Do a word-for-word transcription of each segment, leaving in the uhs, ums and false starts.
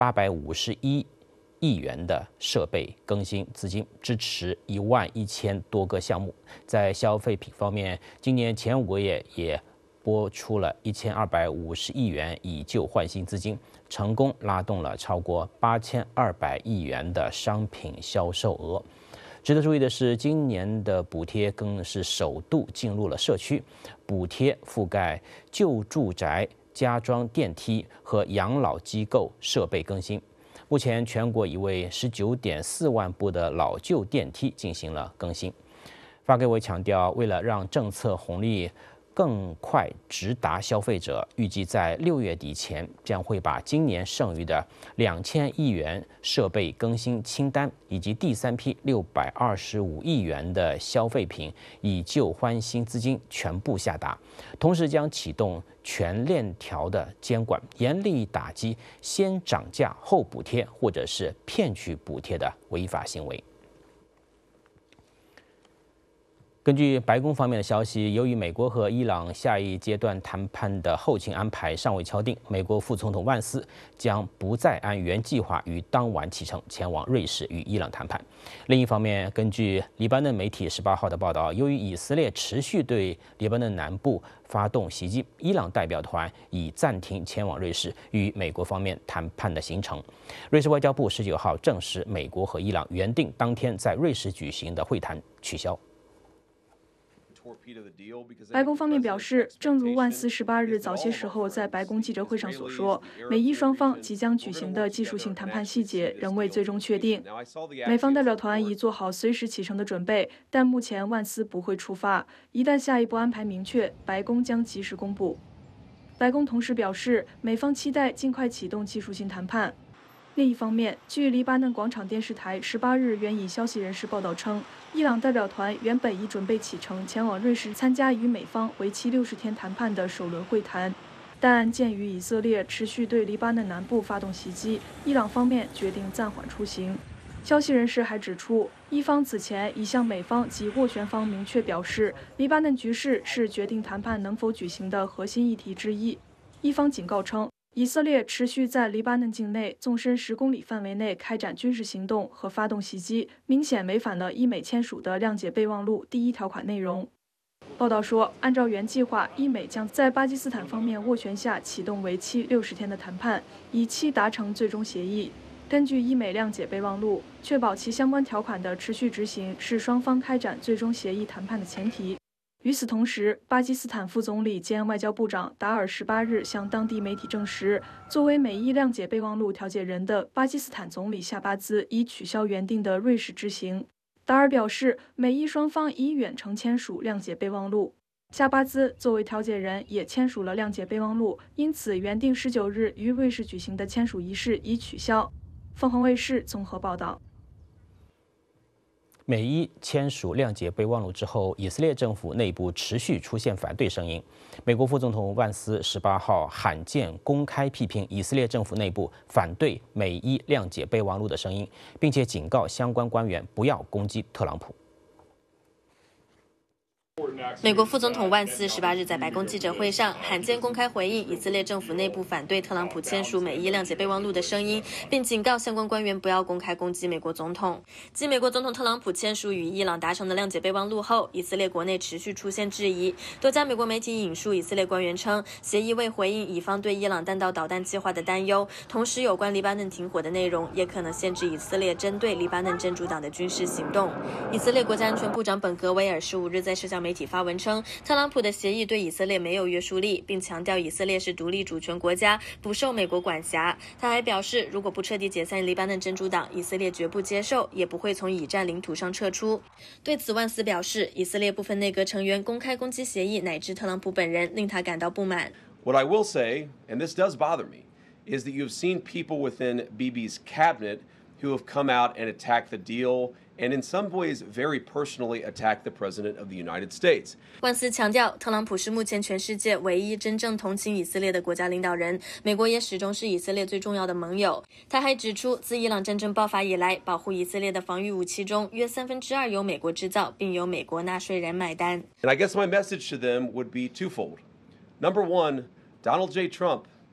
八百五十一亿元的设备更新资金，支持一万一千多个项目。在消费品方面，今年前五个月也拨出了一千二百五十亿元以旧换新资金，成功拉动了超过八千二百亿元的商品销售额。值得注意的是，今年的补贴更是首度进入了社区，补贴覆盖旧住宅、家装电梯和养老机构设备更新。目前，全国已为十九点四万部的老旧电梯进行了更新。发改委强调，为了让政策红利更快直达消费者，预计在六月底前将会把今年剩余的两千亿元设备更新清单以及第三批六百二十五亿元的消费品以旧换新资金全部下达，同时将启动全链条的监管，严厉打击先涨价后补贴或者是骗取补贴的违法行为。根据白宫方面的消息，由于美国和伊朗下一阶段谈判的后勤安排尚未敲定，美国副总统万斯将不再按原计划于当晚启程前往瑞士与伊朗谈判。另一方面，根据黎巴嫩媒体十八号的报道，由于以色列持续对黎巴嫩南部发动袭击，伊朗代表团已暂停前往瑞士与美国方面谈判的行程。瑞士外交部十九号证实，美国和伊朗原定当天在瑞士举行的会谈取消。 白宫方面表示，正如万斯十八日早些时候在白宫记者会上所说，美伊双方即将举行的技术性谈判细节仍未最终确定。美方代表团已做好随时启程的准备，但目前万斯不会出发。一旦下一步安排明确，白宫将及时公布。白宫同时表示，美方期待尽快启动技术性谈判。另一方面，据黎巴嫩广场电视台十八日援引消息人士报道称，伊朗代表团原本已准备启程前往瑞士参加与美方为期六十天谈判的首轮会谈，但鉴于以色列持续对黎巴嫩南部发动袭击，伊朗方面决定暂缓出行。消息人士还指出，伊方此前已向美方及斡旋方明确表示，黎巴嫩局势是决定谈判能否举行的核心议题之一。伊方警告称，以色列持续在黎巴嫩境内纵深十公里范围内开展军事行动和发动袭击，明显违反了伊美签署的谅解备忘录第一条款内容。报道说，按照原计划，伊美将在巴基斯坦方面斡旋下启动为期六十天的谈判，以期达成最终协议。根据伊美谅解备忘录，确保其相关条款的持续执行是双方开展最终协议谈判的前提。与此同时，巴基斯坦副总理兼外交部长达尔十八日向当地媒体证实，作为美伊谅解备忘录调解人的巴基斯坦总理夏巴兹已取消原定的瑞士之行。达尔表示，美伊双方已远程签署谅解备忘录，夏巴兹作为调解人也签署了谅解备忘录，因此原定十九日于瑞士举行的签署仪式已取消。凤凰卫视综合报道。 美伊签署谅解备忘录之后，以色列政府内部持续出现反对声音。美国副总统万斯十八号罕见公开批评以色列政府内部反对美伊谅解备忘录的声音，并且警告相关官员不要攻击特朗普。 美国副总统万斯十八日在白宫记者会上罕见公开回应以色列政府内部反对特朗普签署美伊谅解备忘录的声音，并警告相关官员不要公开攻击美国总统。继美国总统特朗普签署与伊朗达成的谅解备忘录后，以色列国内持续出现质疑。多家美国媒体引述以色列官员称，协议未回应以方对伊朗弹道导弹计划的担忧，同时有关黎巴嫩停火的内容也可能限制以色列针对黎巴嫩真主党的军事行动。以色列国家安全部长本格维尔十五日在社交媒体发文称，特朗普的协议对以色列没有约束力，并强调以色列是独立主权国家，不受美国管辖。他还表示，如果不彻底解散黎巴嫩真主党，以色列绝不接受，也不会从已占领土上撤出。对此，万斯表示，以色列部分内阁成员公开攻击协议乃至特朗普本人，令他感到不满。 What I will say, and this does bother me, is that you've seen people within Bibi's cabinet who have come out and attacked the deal and in some ways very personally attacked the President of the United States. 万斯强调，特朗普是目前全世界唯一真正同情以色列的国家领导人，美国也始终是以色列最重要的盟友。他还指出，自伊朗战争爆发以来，保护以色列的防御武器中约三分之二由美国制造，并由美国纳税人买单。 And I guess my message to them would be twofold. Number one, Donald J. Trump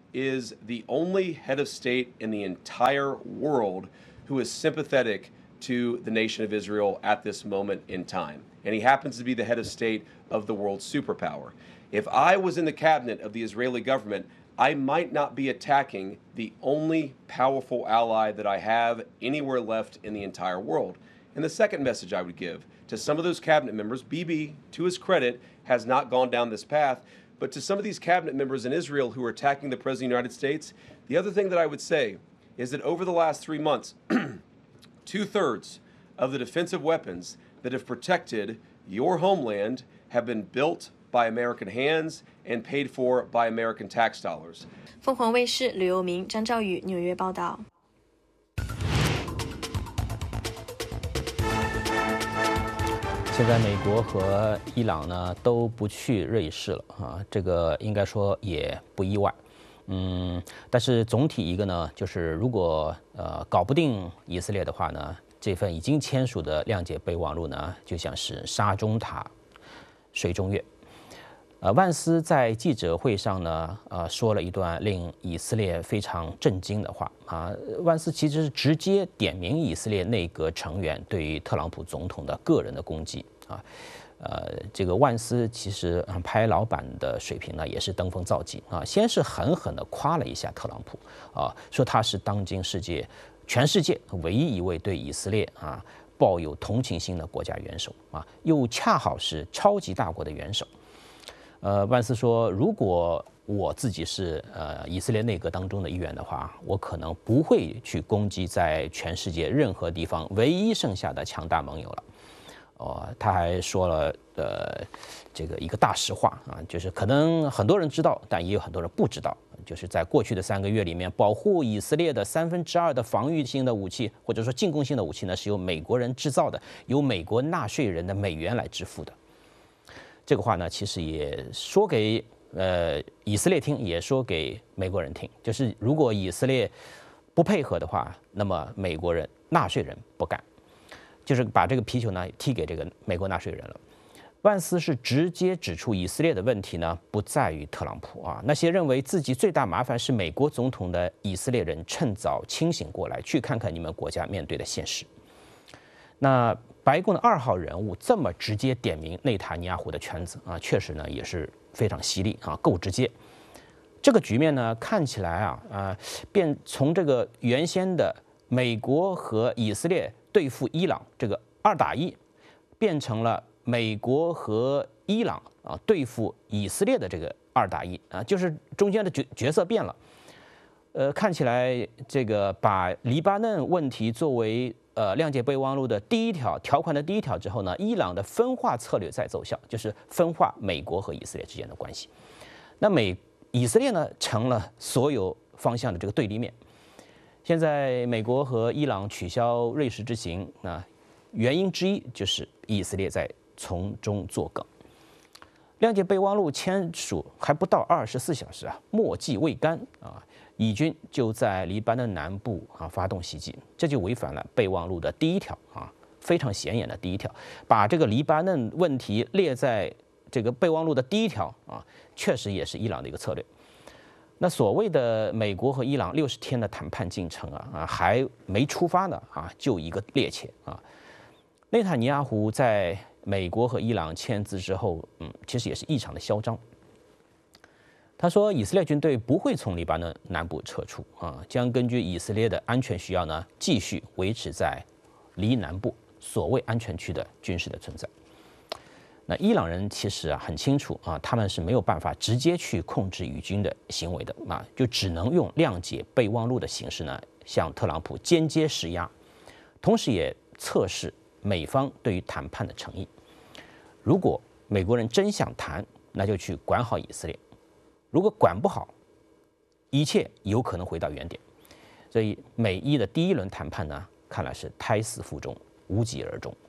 is the only head of state in the entire world who is sympathetic to the nation of Israel at this moment in time. And he happens to be the head of state of the world's superpower. If I was in the cabinet of the Israeli government, I might not be attacking the only powerful ally that I have anywhere left in the entire world. And the second message I would give to some of those cabinet members, Bibi, to his credit, has not gone down this path, but to some of these cabinet members in Israel who are attacking the President of the United States, the other thing that I would say is that over the last three months, two-thirds of the defensive weapons that have protected your homeland have been built by American hands and paid for by American tax dollars. 凤凰卫视吕佑明、张兆宇纽约报道。 现在美国和伊朗呢都不去瑞士了啊，这个应该说也不意外。嗯，但是总体一个呢，就是如果呃搞不定以色列的话呢，这份已经签署的谅解备忘录呢，就像是沙中塔，水中月。呃，万斯在记者会上呢，呃，说了一段令以色列非常震惊的话啊。万斯其实是直接点名以色列内阁成员对于特朗普总统的个人的攻击啊。呃，这个万斯其实拍老板的水平呢，也是登峰造极啊。先是狠狠地夸了一下特朗普啊，说他是当今世界全世界唯一一位对以色列啊抱有同情心的国家元首啊，又恰好是超级大国的元首。呃，万斯说，如果我自己是呃以色列内阁当中的一员的话，我可能不会去攻击在全世界任何地方唯一剩下的强大盟友了。哦，他还说了呃这个一个大实话啊，就是可能很多人知道，但也有很多人不知道，就是在过去的三个月里面，保护以色列的三分之二的防御性的武器或者说进攻性的武器呢，是由美国人制造的，由美国纳税人的美元来支付的。这个话呢，其实也说给呃以色列听，也说给美国人听，就是如果以色列不配合的话，那么美国人纳税人不干，就是把这个皮球呢踢给这个美国纳税人了。万斯是直接指出以色列的问题呢，不在于特朗普啊，那些认为自己最大麻烦是美国总统的以色列人，趁早清醒过来，去看看你们国家面对的现实。那白宫的二号人物这么直接点名内塔尼亚胡的圈子啊，确实呢也是非常犀利啊，够直接。这个局面呢看起来啊啊，变从这个原先的美国和以色列对付伊朗这个二打一，变成了美国和伊朗啊对付以色列的这个二打一啊，就是中间的角角色变了。呃，看起来这个把黎巴嫩问题作为呃谅解备忘录的第一条条款的第一条之后呢，伊朗的分化策略在奏效，就是分化美国和以色列之间的关系。那美以色列呢成了所有方向的这个对立面。现在美国和伊朗取消瑞士之行啊，原因之一就是以色列在从中作梗。谅解备忘录签署还不到二十四小时啊，墨迹未干啊，以军就在黎巴嫩南部啊发动袭击，这就违反了备忘录的第一条啊，非常显眼的第一条，把这个黎巴嫩问题列在这个备忘录的第一条啊，确实也是伊朗的一个策略。那所谓的美国和伊朗六十天的谈判进程啊啊还没出发呢啊，就一个趔趄啊。内塔尼亚胡在美国和伊朗签字之后，嗯，其实也是异常的嚣张。他说，以色列军队不会从黎巴嫩南部撤出啊，将根据以色列的安全需要呢，继续维持在黎南部所谓安全区的军事的存在。那伊朗人其实啊很清楚啊，他们是没有办法直接去控制以军的行为的啊，就只能用谅解备忘录的形式呢，向特朗普间接施压，同时也测试美方对于谈判的诚意。如果美国人真想谈，那就去管好以色列；如果管不好，一切有可能回到原点。所以美伊的第一轮谈判呢，看来是胎死腹中，无疾而终。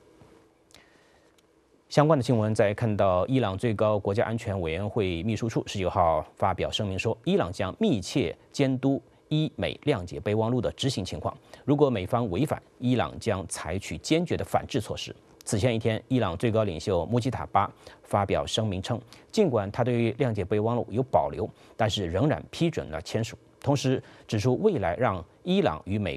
相关的新闻在看到伊朗最高国家安全委员会秘书处十九号发表声明说，伊朗将密切监督伊美谅解备忘录的执行情况，如果美方违反，伊朗将采取坚决的反制措施， 此前一天，伊朗最高领袖穆吉塔巴发表声明称，尽管他对于谅解备忘录有保留，但是仍然批准了签署。同时指出，未来让伊朗与美